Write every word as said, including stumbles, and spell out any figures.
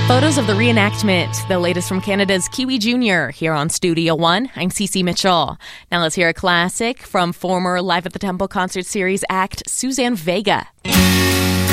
Photos of the reenactment, the latest from Canada's Kiwi Junior here on Studio One. I'm Cece Mitchell. Now let's hear a classic from former Live at the Temple concert series act Suzanne Vega.